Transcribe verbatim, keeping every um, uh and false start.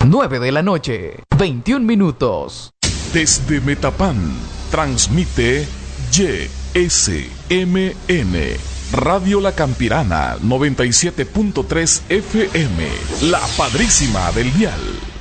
nueve de la noche, veintiún minutos. Desde Metapán, transmite Y S M N, Radio La Campirana, noventa y siete punto tres F M, la padrísima del dial.